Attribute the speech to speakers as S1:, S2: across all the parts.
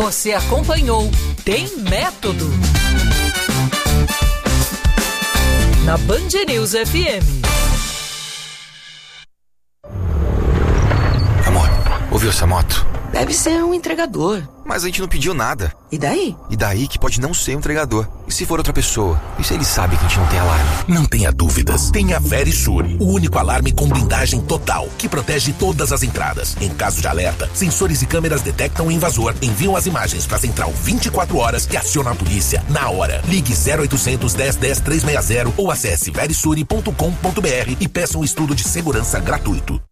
S1: Você acompanhou Tem Método na Band News FM.
S2: Amor, ouviu essa moto?
S3: Deve ser um entregador.
S2: Mas a gente não pediu nada.
S3: E daí?
S2: E daí que pode não ser um entregador. E se for outra pessoa? E se ele sabe que a gente não tem alarme?
S4: Não tenha dúvidas. Tenha a Verisure, o único alarme com blindagem total, que protege todas as entradas. Em caso de alerta, sensores e câmeras detectam o invasor, enviam as imagens para a central 24 horas e acionam a polícia na hora. Ligue 0800 10 10 360 ou acesse verisure.com.br e peça um estudo de segurança gratuito.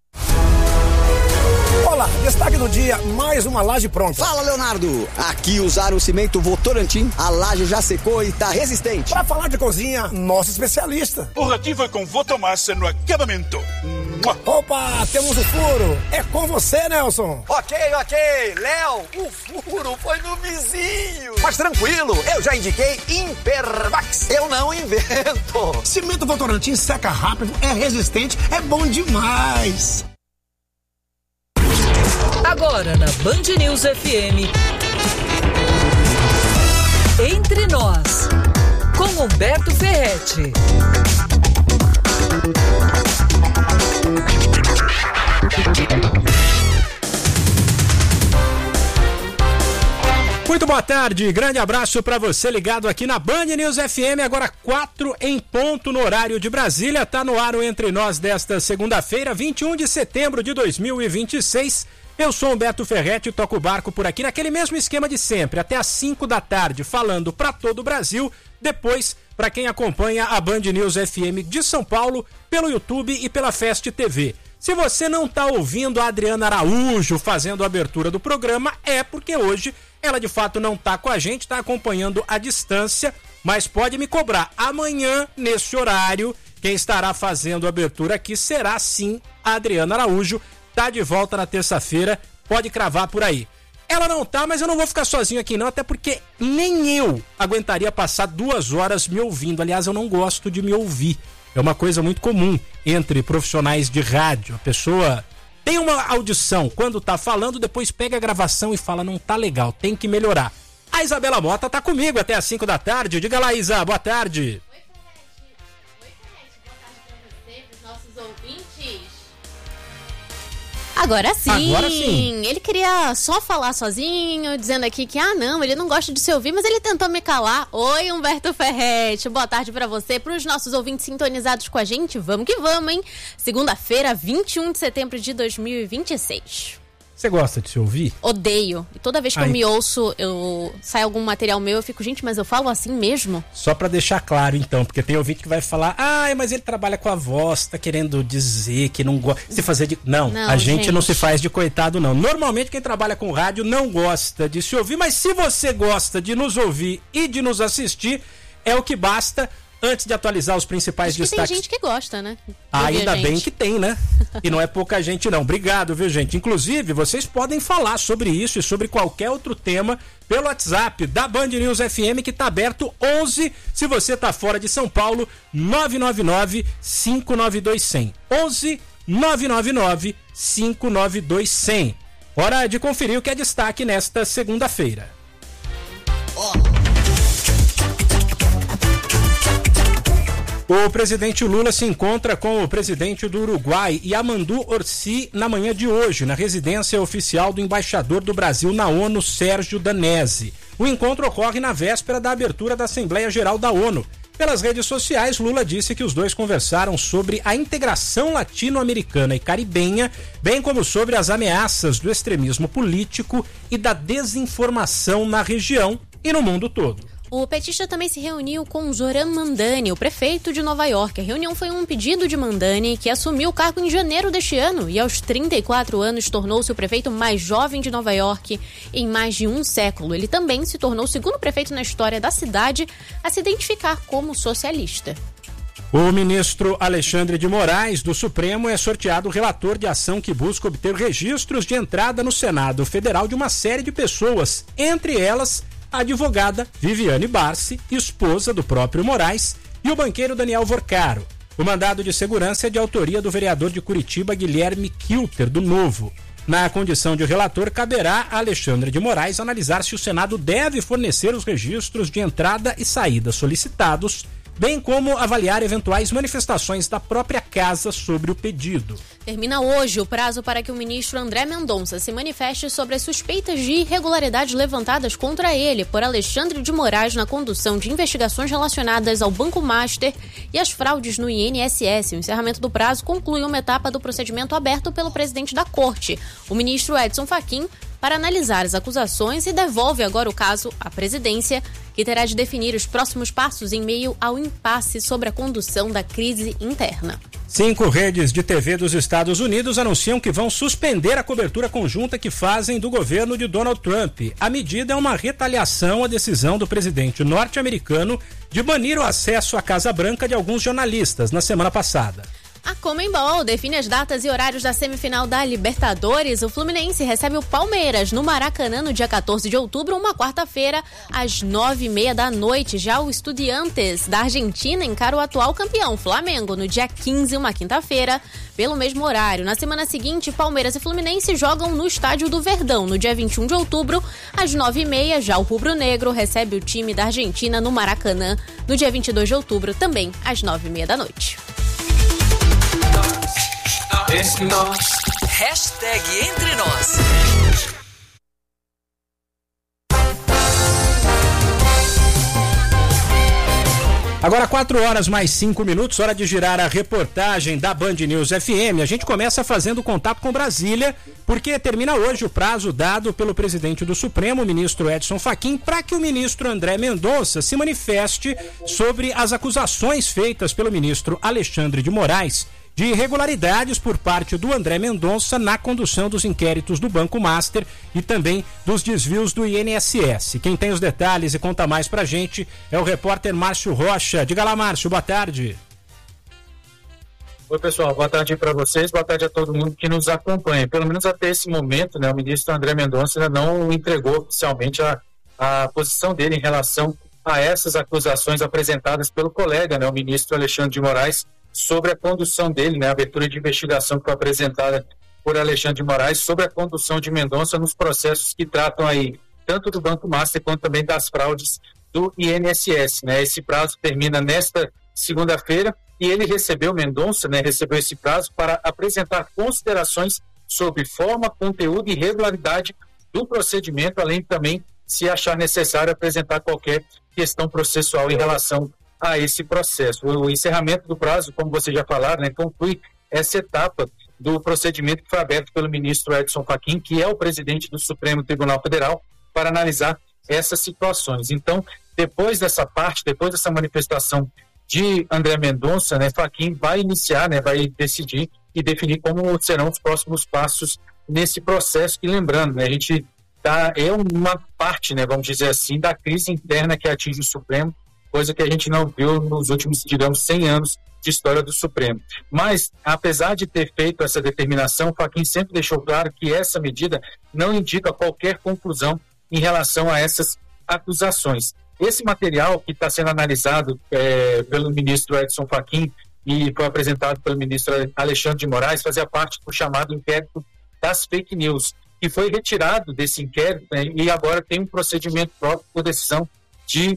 S5: Olá, destaque do dia, mais uma laje pronta.
S6: Fala, Leonardo. Aqui usaram o cimento Votorantim, a laje já secou e tá resistente.
S5: Para falar de cozinha, nosso especialista.
S7: O ratinho foi com Votomassa no acabamento.
S5: Opa, temos o furo. É com você, Nelson.
S8: Ok. Léo, o furo foi no vizinho. Mas tranquilo, eu já indiquei Impervax. Eu não invento.
S5: Cimento Votorantim seca rápido, é resistente, é bom demais.
S1: Agora na Band News FM, Entre Nós, com Humberto Ferretti.
S9: Muito boa tarde, grande abraço para você ligado aqui na Band News FM, agora 4 em ponto no horário de Brasília. Tá no ar o Entre Nós desta segunda-feira, 21 de setembro de 2026. Eu sou Humberto Ferretti e toco o barco por aqui naquele mesmo esquema de sempre, até às 5 da tarde, falando para todo o Brasil. Depois, para quem acompanha a Band News FM de São Paulo, pelo YouTube e pela Fest TV. Se você não está ouvindo a Adriana Araújo fazendo a abertura do programa, é porque hoje ela de fato não está com a gente, está acompanhando à distância, mas pode me cobrar. Amanhã, nesse horário, quem estará fazendo a abertura aqui será sim a Adriana Araújo. Tá de volta na terça-feira, pode cravar por aí. Ela não tá, mas eu não vou ficar sozinho aqui não, até porque nem eu aguentaria passar 2 horas me ouvindo. Aliás, eu não gosto de me ouvir. É uma coisa muito comum entre profissionais de rádio. A pessoa tem uma audição, quando tá falando, depois pega a gravação e fala, não tá legal, tem que melhorar. A Isabela Mota tá comigo até às 5 da tarde. Diga lá, Isa, boa tarde.
S10: Oi, Ferretti. Boa tarde pra você, pros nossos ouvintes. Agora sim. Ele queria só falar sozinho, dizendo aqui que, não, ele não gosta de se ouvir, mas ele tentou me calar. Oi, Humberto Ferretti, boa tarde pra você, pros nossos ouvintes sintonizados com a gente, vamos que vamos, hein? Segunda-feira, 21 de setembro de 2026.
S9: Você gosta de se ouvir?
S10: Odeio. E toda vez que eu me ouço, sai algum material meu, eu fico, gente, mas eu falo assim mesmo?
S9: Só pra deixar claro, então, porque tem ouvinte que vai falar, mas ele trabalha com a voz, tá querendo dizer que não gosta de se fazer de... Não, a gente não se faz de coitado, não. Normalmente quem trabalha com rádio não gosta de se ouvir, mas se você gosta de nos ouvir e de nos assistir, é o que basta. Antes de atualizar os principais destaques...
S10: Tem gente que gosta, né?
S9: Ainda bem que tem, né? E não é pouca gente, não. Obrigado, viu, gente? Inclusive, vocês podem falar sobre isso e sobre qualquer outro tema pelo WhatsApp da Band News FM, que tá aberto 11, se você tá fora de São Paulo, 999-592-100. 11 999-592-100. Hora de conferir o que é destaque nesta segunda-feira. O presidente Lula se encontra com o presidente do Uruguai, Yamandu Orsi, na manhã de hoje, na residência oficial do embaixador do Brasil na ONU, Sérgio Danese. O encontro ocorre na véspera da abertura da Assembleia Geral da ONU. Pelas redes sociais, Lula disse que os dois conversaram sobre a integração latino-americana e caribenha, bem como sobre as ameaças do extremismo político e da desinformação na região e no mundo todo.
S10: O petista também se reuniu com Zoran Mandani, o prefeito de Nova York. A reunião foi um pedido de Mandani, que assumiu o cargo em janeiro deste ano e aos 34 anos tornou-se o prefeito mais jovem de Nova York em mais de um século. Ele também se tornou o segundo prefeito na história da cidade a se identificar como socialista.
S9: O ministro Alexandre de Moraes, do Supremo, é sorteado relator de ação que busca obter registros de entrada no Senado Federal de uma série de pessoas, entre elas a advogada Viviane Barsi, esposa do próprio Moraes, e o banqueiro Daniel Vorcaro. O mandado de segurança é de autoria do vereador de Curitiba, Guilherme Kilter, do Novo. Na condição de relator, caberá a Alexandre de Moraes analisar se o Senado deve fornecer os registros de entrada e saída solicitados, bem como avaliar eventuais manifestações da própria casa sobre o pedido.
S10: Termina hoje o prazo para que o ministro André Mendonça se manifeste sobre as suspeitas de irregularidades levantadas contra ele por Alexandre de Moraes na condução de investigações relacionadas ao Banco Master e às fraudes no INSS. O encerramento do prazo conclui uma etapa do procedimento aberto pelo presidente da Corte, o ministro Edson Fachin, para analisar as acusações e devolve agora o caso à presidência, que terá de definir os próximos passos em meio ao impasse sobre a condução da crise interna.
S9: 5 redes de TV dos Estados Unidos anunciam que vão suspender a cobertura conjunta que fazem do governo de Donald Trump. A medida é uma retaliação à decisão do presidente norte-americano de banir o acesso à Casa Branca de alguns jornalistas na semana passada.
S10: A Conmebol define as datas e horários da semifinal da Libertadores. O Fluminense recebe o Palmeiras no Maracanã no dia 14 de outubro, uma quarta-feira, às 9h30 da noite. Já o Estudiantes da Argentina encara o atual campeão Flamengo no dia 15, uma quinta-feira, pelo mesmo horário. Na semana seguinte, Palmeiras e Fluminense jogam no Estádio do Verdão no dia 21 de outubro, às 9h30. Já o Rubro Negro recebe o time da Argentina no Maracanã no dia 22 de outubro, também às 9h30 da noite.
S1: Hashtag Entre Nós.
S9: Agora 4h mais 5, hora de girar a reportagem da Band News FM. A gente começa fazendo contato com Brasília, porque termina hoje o prazo dado pelo presidente do Supremo, o ministro Edson Fachin, para que o ministro André Mendonça se manifeste sobre as acusações feitas pelo ministro Alexandre de Moraes de irregularidades por parte do André Mendonça na condução dos inquéritos do Banco Master e também dos desvios do INSS. Quem tem os detalhes e conta mais pra gente é o repórter Márcio Rocha. Diga lá, Márcio, boa tarde.
S11: Oi, pessoal, boa tarde para vocês, boa tarde a todo mundo que nos acompanha. Pelo menos até esse momento, né, o ministro André Mendonça ainda não entregou oficialmente a posição dele em relação a essas acusações apresentadas pelo colega, né, o ministro Alexandre de Moraes, sobre a condução dele, né, a abertura de investigação que foi apresentada por Alexandre de Moraes sobre a condução de Mendonça nos processos que tratam aí tanto do Banco Master quanto também das fraudes do INSS, né? Esse prazo termina nesta segunda-feira e ele recebeu, Mendonça, né, recebeu esse prazo para apresentar considerações sobre forma, conteúdo e regularidade do procedimento, além de também, se achar necessário, apresentar qualquer questão processual em relação a esse processo. O encerramento do prazo, como vocês já falaram, né, conclui essa etapa do procedimento que foi aberto pelo ministro Edson Fachin, que é o presidente do Supremo Tribunal Federal, para analisar essas situações. Então, depois dessa parte, depois dessa manifestação de André Mendonça, né, Fachin vai iniciar, né, vai decidir e definir como serão os próximos passos nesse processo, que lembrando, né, a gente é uma parte, né, vamos dizer assim, da crise interna que atinge o Supremo, coisa que a gente não viu nos últimos, digamos, 100 anos de história do Supremo. Mas, apesar de ter feito essa determinação, Fachin sempre deixou claro que essa medida não indica qualquer conclusão em relação a essas acusações. Esse material que está sendo analisado pelo ministro Edson Fachin e foi apresentado pelo ministro Alexandre de Moraes fazia parte do chamado inquérito das fake news, que foi retirado desse inquérito, né, e agora tem um procedimento próprio por decisão de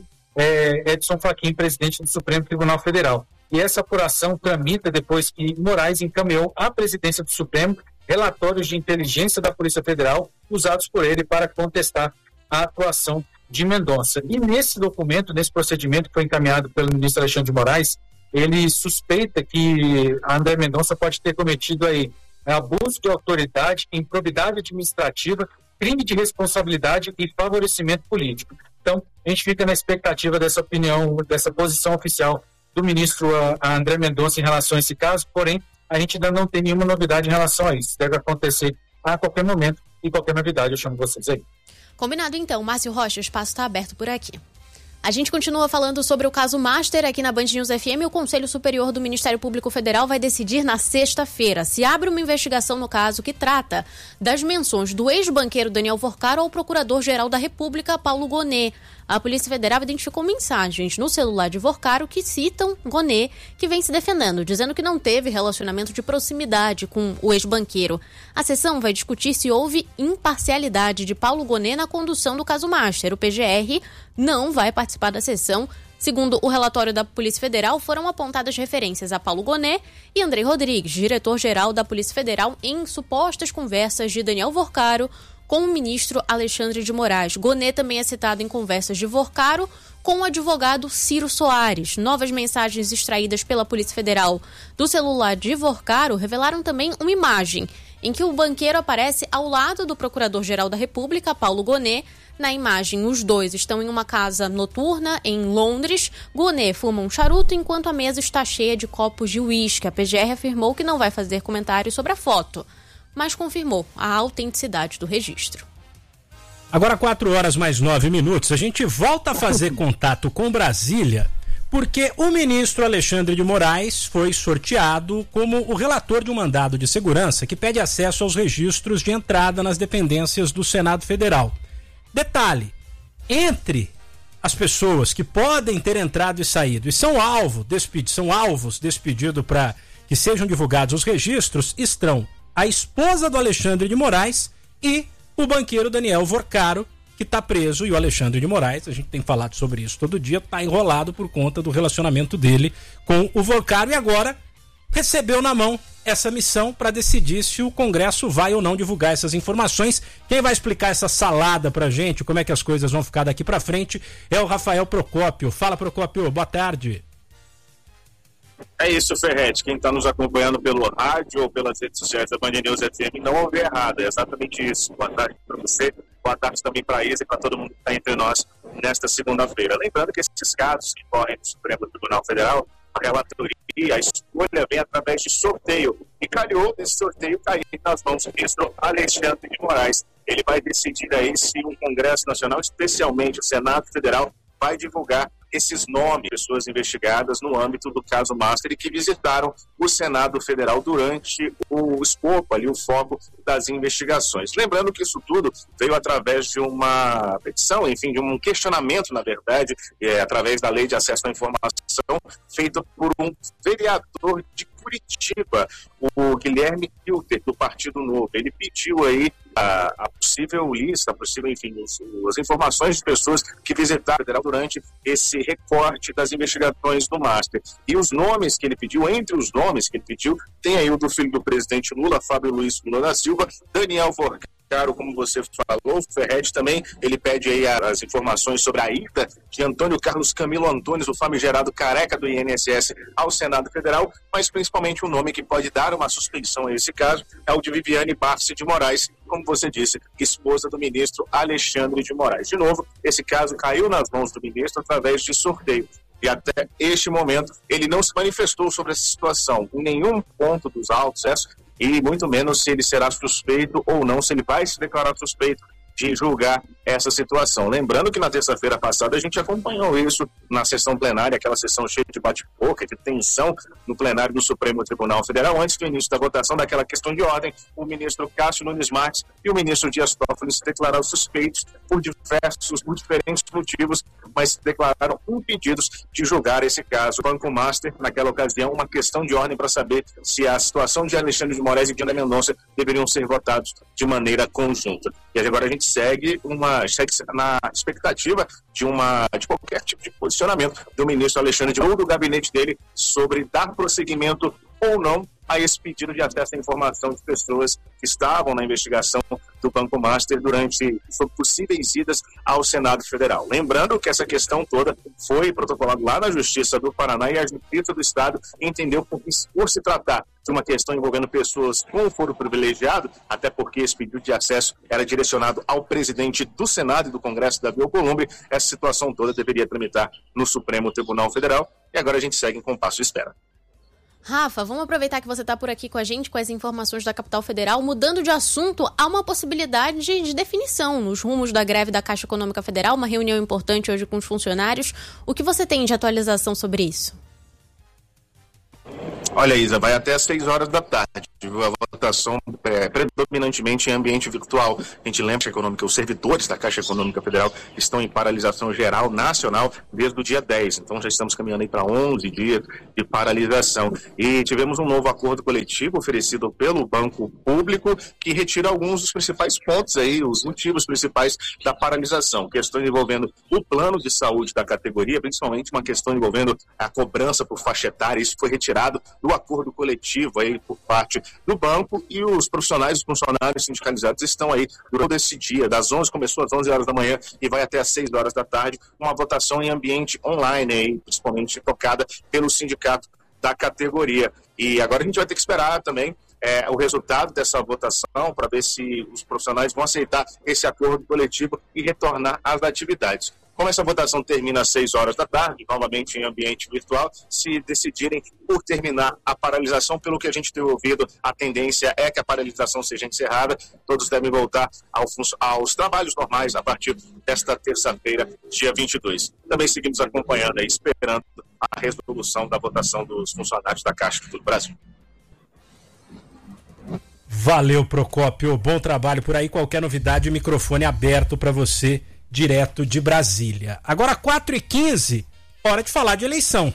S11: Edson Fachin, presidente do Supremo Tribunal Federal. E essa apuração tramita depois que Moraes encaminhou à presidência do Supremo relatórios de inteligência da Polícia Federal usados por ele para contestar a atuação de Mendonça. E nesse documento, nesse procedimento que foi encaminhado pelo ministro Alexandre de Moraes, ele suspeita que André Mendonça pode ter cometido aí abuso de autoridade, improbidade administrativa, crime de responsabilidade e favorecimento político. Então, a gente fica na expectativa dessa opinião, dessa posição oficial do ministro André Mendonça em relação a esse caso, porém, a gente ainda não tem nenhuma novidade em relação a isso. Deve acontecer a qualquer momento e qualquer novidade eu chamo vocês aí.
S10: Combinado então, Márcio Rocha, o espaço está aberto por aqui. A gente continua falando sobre o caso Master aqui na Band News FM. O Conselho Superior do Ministério Público Federal vai decidir na sexta-feira se abre uma investigação no caso que trata das menções do ex-banqueiro Daniel Vorcaro ao Procurador-Geral da República, Paulo Gonet. A Polícia Federal identificou mensagens no celular de Vorcaro que citam Gonet, que vem se defendendo, dizendo que não teve relacionamento de proximidade com o ex-banqueiro. A sessão vai discutir se houve imparcialidade de Paulo Gonet na condução do caso Master. O PGR não vai participar da sessão. Segundo o relatório da Polícia Federal, foram apontadas referências a Paulo Gonet e Andrei Rodrigues, diretor-geral da Polícia Federal, em supostas conversas de Daniel Vorcaro com o ministro Alexandre de Moraes. Gonet também é citado em conversas de Vorcaro com o advogado Ciro Soares. Novas mensagens extraídas pela Polícia Federal do celular de Vorcaro revelaram também uma imagem em que o banqueiro aparece ao lado do Procurador-Geral da República, Paulo Gonet. Na imagem, os dois estão em uma casa noturna em Londres. Gonet fuma um charuto enquanto a mesa está cheia de copos de uísque. A PGR afirmou que não vai fazer comentários sobre a foto, mas confirmou a autenticidade do registro.
S9: Agora 4h mais 9. A gente volta a fazer contato com Brasília, porque o ministro Alexandre de Moraes foi sorteado como o relator de um mandado de segurança que pede acesso aos registros de entrada nas dependências do Senado Federal. Detalhe, entre as pessoas que podem ter entrado e saído e são alvos despedidos para que sejam divulgados os registros, estão a esposa do Alexandre de Moraes e o banqueiro Daniel Vorcaro, que está preso, e o Alexandre de Moraes, a gente tem falado sobre isso todo dia, está enrolado por conta do relacionamento dele com o Vorcaro e agora recebeu na mão essa missão para decidir se o Congresso vai ou não divulgar essas informações. Quem vai explicar essa salada pra gente, como é que as coisas vão ficar daqui para frente, é o Rafael Procópio. Fala, Procópio, boa tarde.
S12: É isso, Ferretti. Quem está nos acompanhando pelo rádio ou pelas redes sociais da Band News FM não ouve errado, é exatamente isso. Boa tarde para você, boa tarde também para a Isa e para todo mundo que está entre nós nesta segunda-feira. Lembrando que esses casos que correm no Supremo Tribunal Federal, a relatoria, a escolha vem através de sorteio. E calhou esse sorteio cair nas mãos do ministro Alexandre de Moraes. Ele vai decidir aí se o Congresso Nacional, especialmente o Senado Federal, vai divulgar esses nomes de pessoas investigadas no âmbito do caso Master e que visitaram o Senado Federal durante o escopo ali, o foco das investigações. Lembrando que isso tudo veio através de uma petição, enfim, de um questionamento, na verdade, através da Lei de Acesso à Informação, feito por um vereador de Curitiba, o Guilherme Kilter, do Partido Novo. Ele pediu aí a possível lista, enfim, as informações de pessoas que visitaram o Federal durante esse recorte das investigações do Master. E os nomes que ele pediu, entre os nomes que ele pediu, tem aí o do filho do presidente Lula, Fábio Luiz Lula da Silva, Daniel Vorcaro, como você falou, o Ferretti também, ele pede aí as informações sobre a ida de Antônio Carlos Camilo Antunes, o famigerado careca do INSS, ao Senado Federal, mas principalmente um nome que pode dar uma suspeição a esse caso é o de Viviane Barsi de Moraes, como você disse, esposa do ministro Alexandre de Moraes. De novo, esse caso caiu nas mãos do ministro através de sorteio. E até este momento, ele não se manifestou sobre essa situação em nenhum ponto dos autos, e muito menos se ele será suspeito ou não, se ele vai se declarar suspeito de julgar essa situação. Lembrando que na terça-feira passada a gente acompanhou isso na sessão plenária, aquela sessão cheia de bate-boca, de tensão no plenário do Supremo Tribunal Federal, antes do início da votação daquela questão de ordem, o ministro Cássio Nunes Marques e o ministro Dias Toffoli se declararam suspeitos por diferentes motivos, mas se declararam impedidos de julgar esse caso. O Banco Master, naquela ocasião, uma questão de ordem para saber se a situação de Alexandre de Moraes e Diana Mendonça deveriam ser votados de maneira conjunta. E agora a gente segue na expectativa de qualquer tipo de posicionamento do ministro Alexandre de Moraes ou do gabinete dele sobre dar prosseguimento ou não a esse pedido de acesso à informação de pessoas que estavam na investigação do Banco Master sobre possíveis idas ao Senado Federal. Lembrando que essa questão toda foi protocolada lá na Justiça do Paraná e a Justiça do Estado entendeu por se tratar de uma questão envolvendo pessoas com foro privilegiado, até porque esse pedido de acesso era direcionado ao presidente do Senado e do Congresso, Davi Alcolumbre, essa situação toda deveria tramitar no Supremo Tribunal Federal e agora a gente segue em compasso de espera.
S10: Rafa, vamos aproveitar que você está por aqui com a gente com as informações da capital federal. Mudando de assunto, há uma possibilidade de definição nos rumos da greve da Caixa Econômica Federal, uma reunião importante hoje com os funcionários. O que você tem de atualização sobre isso?
S12: Olha, Isa, vai até às 6 horas da tarde. A votação predominantemente em ambiente virtual. A gente lembra que os servidores da Caixa Econômica Federal estão em paralisação geral nacional desde o dia 10. Então já estamos caminhando aí para 11 dias de paralisação. E tivemos um novo acordo coletivo oferecido pelo Banco Público que retira alguns dos principais pontos aí, os motivos principais da paralisação. Questões envolvendo o plano de saúde da categoria, principalmente uma questão envolvendo a cobrança por faixa etária. Isso foi retirado do acordo coletivo aí por parte do banco, e os profissionais, os funcionários sindicalizados estão aí durante esse dia, começou às 11 horas da manhã e vai até às 6 horas da tarde, uma votação em ambiente online aí, principalmente tocada pelo sindicato da categoria. E agora a gente vai ter que esperar também o resultado dessa votação para ver se os profissionais vão aceitar esse acordo coletivo e retornar às atividades. Como essa votação termina às 6 horas da tarde, novamente em ambiente virtual, se decidirem por terminar a paralisação, pelo que a gente tem ouvido, a tendência é que a paralisação seja encerrada, todos devem voltar aos trabalhos normais a partir desta terça-feira, dia 22. Também seguimos acompanhando e esperando a resolução da votação dos funcionários da Caixa do Brasil.
S9: Valeu, Procópio. Bom trabalho por aí. Qualquer novidade, microfone aberto para você, direto de Brasília. Agora 4h15, hora de falar de eleição.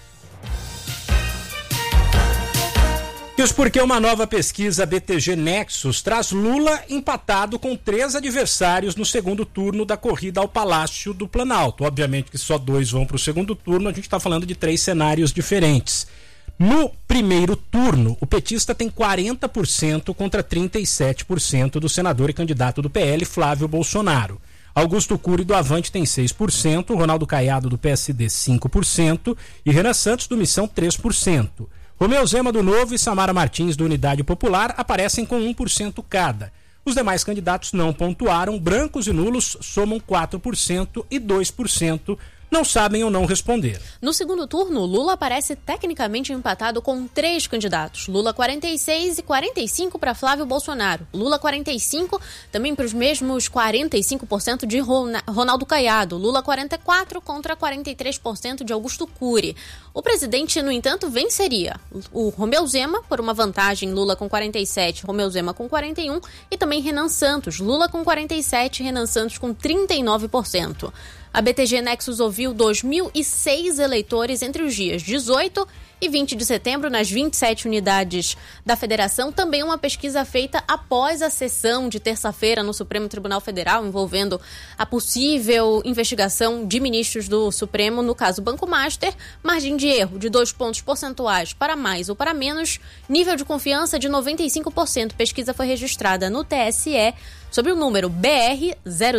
S9: Isso porque uma nova pesquisa BTG Nexus traz Lula empatado com 3 adversários no segundo turno da corrida ao Palácio do Planalto. Obviamente que só 2 vão para o segundo turno, a gente está falando de 3 cenários diferentes. No primeiro turno, o petista tem 40% contra 37% do senador e candidato do PL, Flávio Bolsonaro. Augusto Cury do Avante tem 6%, Ronaldo Caiado do PSD 5% e Renan Santos do Missão 3%. Romeu Zema do Novo e Samara Martins do Unidade Popular aparecem com 1% cada. Os demais candidatos não pontuaram, brancos e nulos somam 4% e 2% não sabem ou não responder.
S10: No segundo turno, Lula aparece tecnicamente empatado com 3 candidatos. Lula 46 e 45 para Flávio Bolsonaro. Lula 45 também para os mesmos 45% de Ronaldo Caiado. Lula 44 contra 43% de Augusto Cury. O presidente, no entanto, venceria o Romeu Zema por uma vantagem, Lula com 47, Romeu Zema com 41 e também Renan Santos. Lula com 47, Renan Santos com 39%. A BTG Nexus ouviu 2.006 eleitores entre os dias 18 e 20 de setembro nas 27 unidades da federação. Também uma pesquisa feita após a sessão de terça-feira no Supremo Tribunal Federal, envolvendo a possível investigação de ministros do Supremo, no caso Banco Master. Margem de erro de 2 pontos percentuais para mais ou para menos. Nível de confiança de 95%. Pesquisa foi registrada no TSE sobre o número BR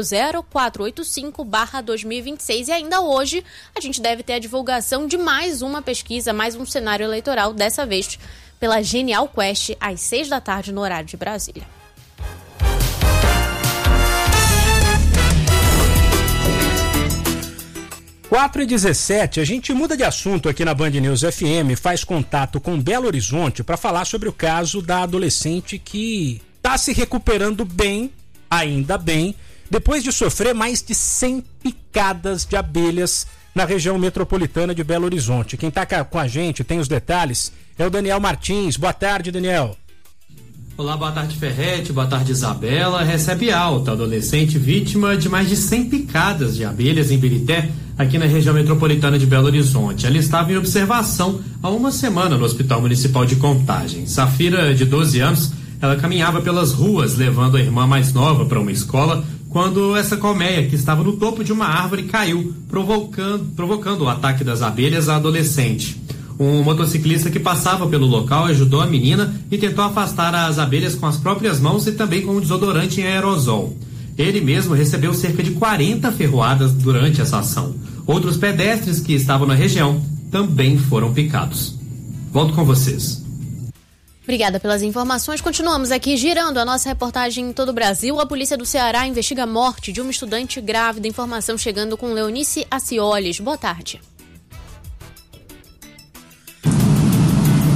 S10: 00485/2026. E ainda hoje a gente deve ter a divulgação de mais uma pesquisa, mais um cenário eleitoral, dessa vez pela Genial Quest, às 6 da tarde no horário de Brasília.
S9: 4h17, a gente muda de assunto aqui na Band News FM, faz contato com Belo Horizonte para falar sobre o caso da adolescente que está se recuperando bem, ainda bem, depois de sofrer mais de 100 picadas de abelhas na região metropolitana de Belo Horizonte. Quem está com a gente, tem os detalhes, é o Daniel Martins. Boa tarde, Daniel.
S13: Olá, boa tarde, Ferretti, boa tarde, Isabela. Recebe alta, adolescente vítima de mais de 100 picadas de abelhas em Birité, aqui na região metropolitana de Belo Horizonte. Ela estava em observação há uma semana no Hospital Municipal de Contagem. Safira, de 12 anos, ela caminhava pelas ruas levando a irmã mais nova para uma escola quando essa colmeia, que estava no topo de uma árvore, caiu, provocando o ataque das abelhas à adolescente. Um motociclista que passava pelo local ajudou a menina e tentou afastar as abelhas com as próprias mãos e também com um desodorante em aerosol. Ele mesmo recebeu cerca de 40 ferroadas durante essa ação. Outros pedestres que estavam na região também foram picados. Volto com vocês.
S10: Obrigada pelas informações. Continuamos aqui girando a nossa reportagem em todo o Brasil. A polícia do Ceará investiga a morte de uma estudante grávida. Informação chegando com Leonice Acioles. Boa tarde.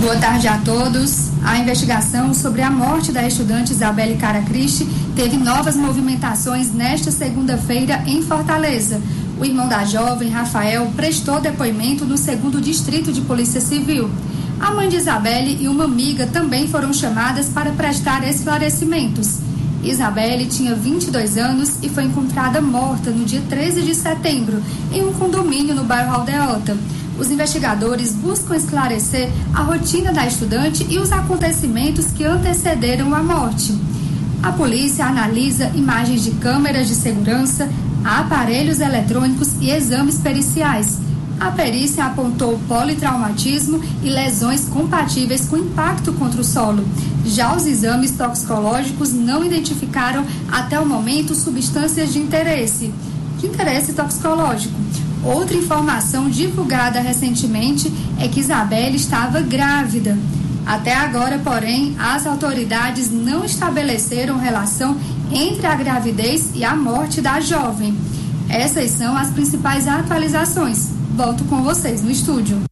S14: Boa tarde a todos. A investigação sobre a morte da estudante Isabelle Caracristi teve novas movimentações nesta segunda-feira em Fortaleza. O irmão da jovem, Rafael, prestou depoimento no 2º Distrito de Polícia Civil. A mãe de Isabelle e uma amiga também foram chamadas para prestar esclarecimentos. Isabelle tinha 22 anos e foi encontrada morta no dia 13 de setembro, em um condomínio no bairro Aldeota. Os investigadores buscam esclarecer a rotina da estudante e os acontecimentos que antecederam a morte. A polícia analisa imagens de câmeras de segurança, aparelhos eletrônicos e exames periciais. A perícia apontou politraumatismo e lesões compatíveis com impacto contra o solo. Já os exames toxicológicos não identificaram até o momento substâncias de interesse toxicológico. Outra informação divulgada recentemente é que Isabelle estava grávida. Até agora, porém, as autoridades não estabeleceram relação entre a gravidez e a morte da jovem. Essas são as principais atualizações. Volto com vocês no estúdio.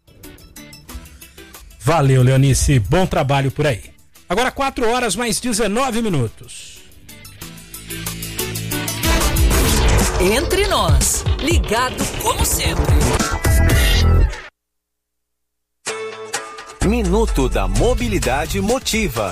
S9: Valeu, Leonice. Bom trabalho por aí. Agora 4 horas mais 19 minutos.
S1: Entre nós, ligado como sempre.
S15: Minuto da Mobilidade Motiva.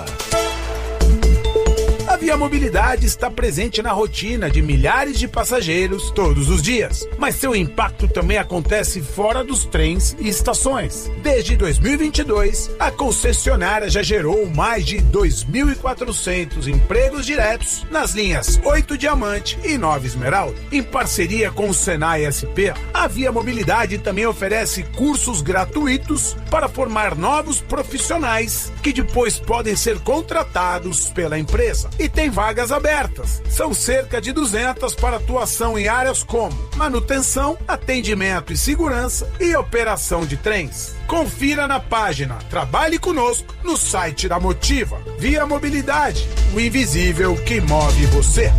S16: A Via Mobilidade está presente na rotina de milhares de passageiros todos os dias, mas seu impacto também acontece fora dos trens e estações. Desde 2022, a concessionária já gerou mais de 2.400 empregos diretos nas linhas 8 Diamante e 9 Esmeralda. Em parceria com o Senai SP, a Via Mobilidade também oferece cursos gratuitos para formar novos profissionais que depois podem ser contratados pela empresa. E tem vagas abertas. São cerca de 200 para atuação em áreas como manutenção, atendimento e segurança e operação de trens. Confira na página Trabalhe Conosco no site da Motiva. Via Mobilidade, o invisível que move você.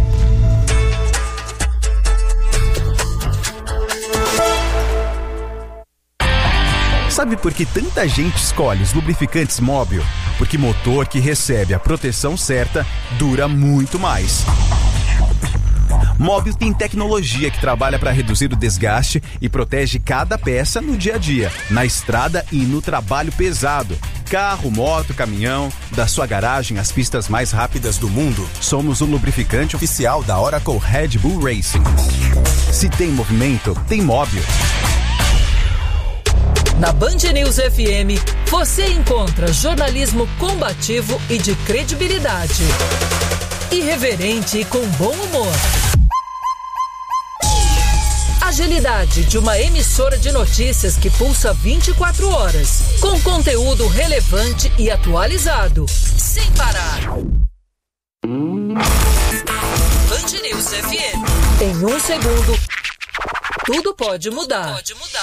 S17: Sabe por que tanta gente escolhe os lubrificantes Móbil? Porque motor que recebe a proteção certa dura muito mais. Móbil tem tecnologia que trabalha para reduzir o desgaste e protege cada peça no dia a dia, na estrada e no trabalho pesado. Carro, moto, caminhão, da sua garagem às pistas mais rápidas do mundo. Somos o lubrificante oficial da Oracle Red Bull Racing. Se tem movimento, tem Móbil.
S1: Na Band News FM, você encontra jornalismo combativo e de credibilidade. Irreverente e com bom humor. Agilidade de uma emissora de notícias que pulsa 24 horas, com conteúdo relevante e atualizado, sem parar. Band News FM. Em 1 segundo, tudo pode mudar.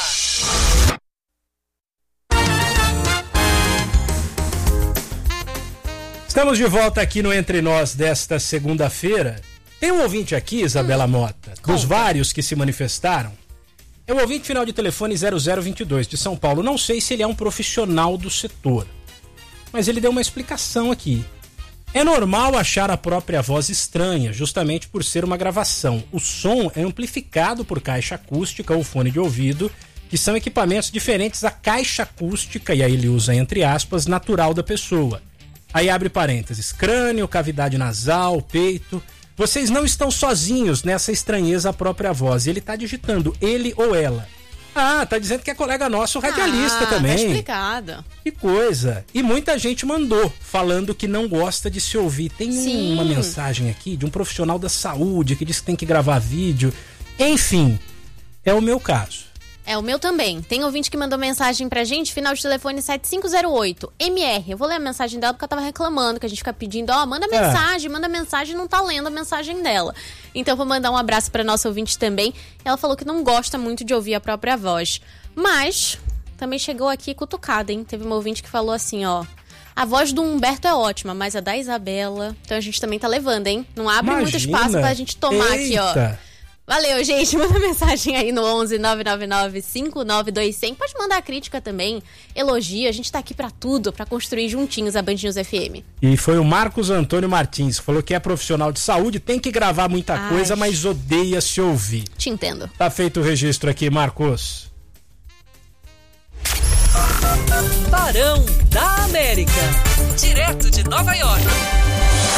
S9: Estamos de volta aqui no Entre Nós desta segunda-feira. Tem um ouvinte aqui, Isabela Mota, dos vários que se manifestaram. É o ouvinte final de telefone 0022 de São Paulo. Não sei se ele é um profissional do setor, mas ele deu uma explicação aqui. É normal achar a própria voz estranha, justamente por ser uma gravação. O som é amplificado por caixa acústica ou fone de ouvido, que são equipamentos diferentes da caixa acústica, e aí ele usa entre aspas, natural da pessoa. Aí abre parênteses, crânio, cavidade nasal, peito. Vocês não estão sozinhos nessa estranheza à própria voz. E ele tá digitando ele ou ela. Ah, tá dizendo que é colega nosso, radialista também.
S10: Tá explicado.
S9: Que coisa. E muita gente mandou, falando que não gosta de se ouvir. Tem uma mensagem aqui de um profissional da saúde que diz que tem que gravar vídeo. Enfim, é o meu caso.
S10: É o meu também. Tem ouvinte que mandou mensagem pra gente, final de telefone 7508, MR. Eu vou ler a mensagem dela porque ela tava reclamando, que a gente fica pedindo, manda mensagem, não tá lendo a mensagem dela. Então eu vou mandar um abraço pra nossa ouvinte também. Ela falou que não gosta muito de ouvir a própria voz. Mas também chegou aqui cutucada, hein? Teve uma ouvinte que falou assim, a voz do Humberto é ótima, mas a da Isabela... Então a gente também tá levando, hein? Não abre muito espaço pra gente tomar aqui, Valeu, gente. Manda mensagem aí no 11 999 592 100. Pode mandar crítica também, elogia. A gente tá aqui pra tudo, pra construir juntinhos a Band News FM.
S9: E foi o Marcos Antônio Martins, falou que é profissional de saúde, tem que gravar muita coisa, mas odeia se ouvir.
S10: Te entendo.
S9: Tá feito o registro aqui, Marcos.
S1: Barão da América, direto de Nova York.